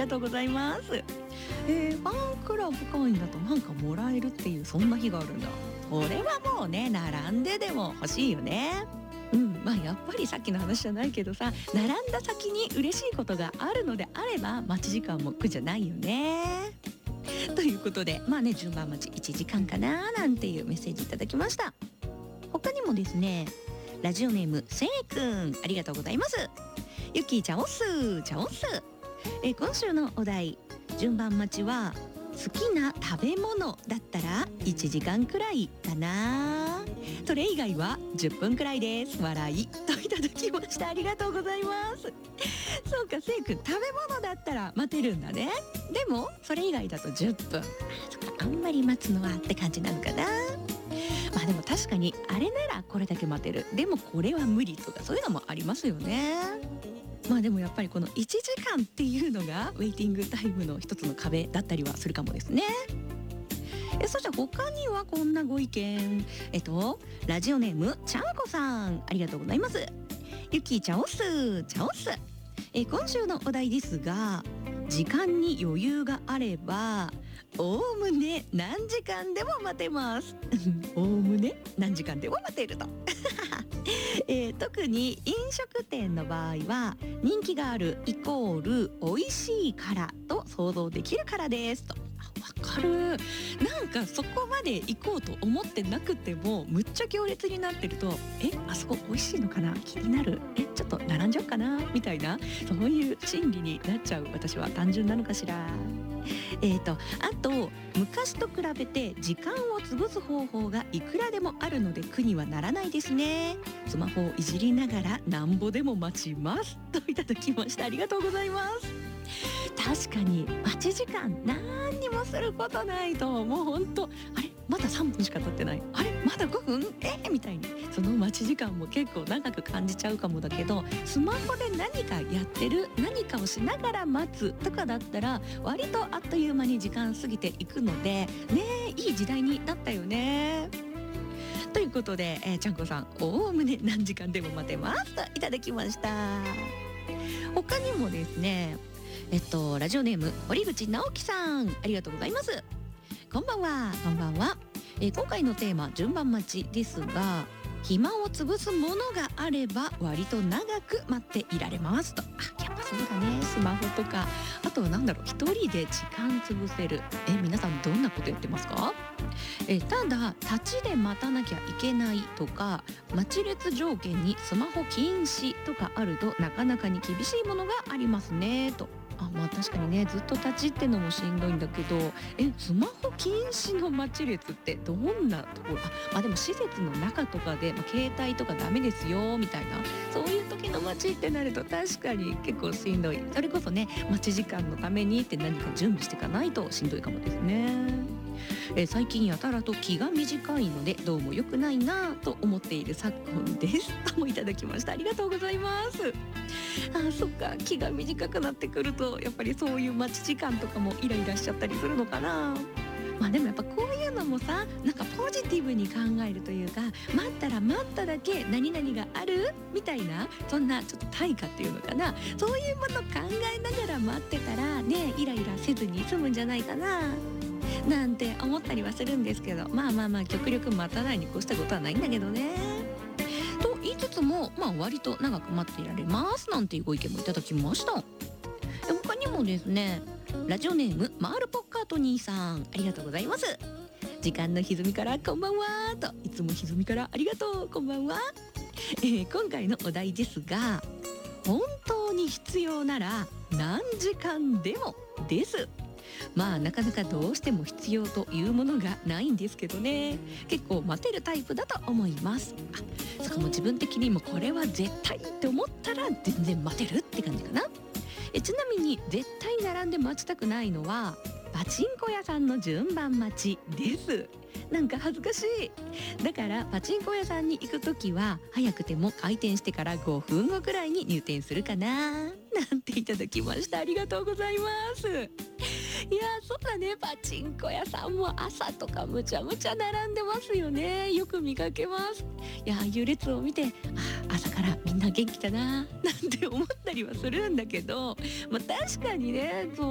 がとうございます。ファンクラブ会員だとなんかもらえるっていうそんな日があるんだ。これはもうね、並んででも欲しいよね。まあやっぱりさっきの話じゃないけどさ、並んだ先に嬉しいことがあるのであれば待ち時間も苦じゃないよね。ということでまあね、順番待ち1時間かななんていうメッセージいただきました。他にもですね、ラジオネームせいくん、ありがとうございます。ゆきちゃおっすちゃおっす。今週のお題、順番待ちは好きな食べ物だったら1時間くらいかな、それ以外は10分くらいです、笑いといただきました。ありがとうございます。そうか、せいくん食べ物だったら待てるんだね。でもそれ以外だと10分、あんまり待つのはって感じなのかな。まあでも確かにあれならこれだけ待てる、でもこれは無理とかそういうのもありますよね。まあでもやっぱりこの1時間っていうのがウェイティングタイムの一つの壁だったりはするかもですね。そして他にはこんなご意見、ラジオネームちゃんこさん、ありがとうございます。ゆきちゃおっすちゃおっす。今週のお題ですが、時間に余裕があればおおむね何時間でも待てますおおむね何時間でも待てると特に飲食店の場合は人気があるイコール美味しいからと想像できるからですと。わかる。なんかそこまで行こうと思ってなくてもむっちゃ行列になってると、あそこ美味しいのかな、気になる、ちょっと並んじゃおうかなみたいな、そういう心理になっちゃう私は単純なのかしら。あと昔と比べて時間を潰す方法がいくらでもあるので苦にはならないですね。スマホをいじりながらなんぼでも待ちますといただきました。ありがとうございます。確かに待ち時間何にもすることないと、もうほんとあれまだ3分しか経ってない、あれまだ5分みたいに、その待ち時間も結構長く感じちゃうかもだけど、スマホで何かやってる、何かをしながら待つとかだったら割とあっという間に時間過ぎていくのでね、いい時代になったよね。ということで、ちゃんこさん、おおむね何時間でも待てますといただきました。他にもですね、ラジオネーム堀口直樹さん、ありがとうございます。こんばんはこんばんは。今回のテーマ順番待ちですが、暇を潰すものがあれば割と長く待っていられますと。やっぱそうだね、スマホとか、あとはなんだろう、一人で時間潰せる。皆さんどんなことやってますか？ただ立ちで待たなきゃいけないとか、待ち列条件にスマホ禁止とかあるとなかなかに厳しいものがありますねと。まあ確かにね、ずっと立ちってのもしんどいんだけど、スマホ禁止の待ち列ってどんなところ？でも施設の中とかで、携帯とかダメですよみたいな、そういう時の待ちってなると確かに結構しんどい。それこそね、待ち時間のためにって何か準備していかないとしんどいかもですね。最近やたらと気が短いのでどうも良くないなと思っている昨今ですともいただきました。ありがとうございます。そっか、気が短くなってくるとやっぱりそういう待ち時間とかもイライラしちゃったりするのかな。でもやっぱこういうのもさ、なんかポジティブに考えるというか、待ったら待っただけ何々があるみたいな、そんなちょっと対価っていうのかな、そういうもの考えながら待ってたらね、イライラせずに済むんじゃないかななんて思ったりはするんですけど、まあ極力待たないに越したことはないんだけどね。と言いつつも、割と長く待っていられますなんていうご意見もいただきました。他にもですね、ラジオネームマールポッカートニーさん、ありがとうございます。時間の歪みからこんばんはと、いつも歪みからありがとう、こんばんは。今回のお題ですが、本当に必要なら何時間でもです。なかなかどうしても必要というものがないんですけどね、結構待てるタイプだと思います。しかも自分的にもこれは絶対って思ったら全然待てるって感じかな。ちなみに絶対並んで待ちたくないのはパチンコ屋さんの順番待ちです。なんか恥ずかしい。だからパチンコ屋さんに行くときは早くても開店してから5分後くらいに入店するかななんていただきました。ありがとうございます。いやそうだね、パチンコ屋さんも朝とかむちゃむちゃ並んでますよね。よく見かけます。いや、ああいう列を見て、朝からみんな元気だななんて思ったりはするんだけど、確かにね、そう